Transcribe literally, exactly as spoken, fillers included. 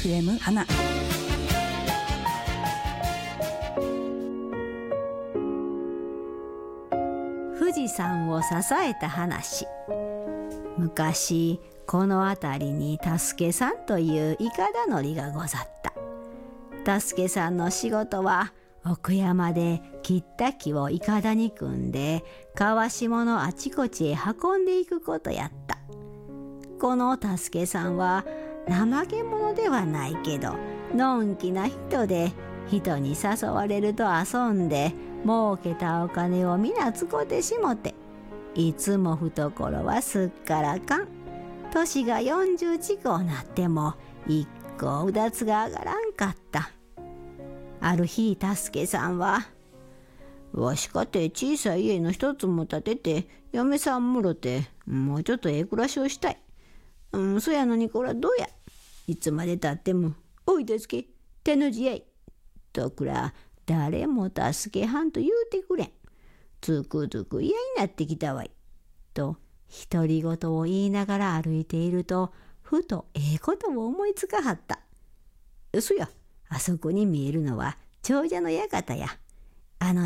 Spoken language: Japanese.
フエム 花。 富士山を支えた話。昔この辺りに助さんといういかだ乗りがござった。助さんの仕事は奥山で切った木をいかだに組んで川下のあちこちへ運んでいくことやった。この助さんは怠け者ではないけどのんきな人で、人に誘われると遊んで儲けたお金を皆使うてしもて、いつも懐はすっからかん。年がよんじゅう近うなっても一向うだつが上がらんかった。ある日助さんは、わしかて小さい家の一つも建てて嫁さんもろてもうちょっとええ暮らしをしたい。うん、そやのにこらどうや、いつまでたってもおい助け手の字やいとくら誰も助けはんと言うてくれん。つくづく嫌になってきたわい。と独り言を言いながら歩いていると、ふとええことを思いつかはった。そや、あそこに見えるのは長者の館や。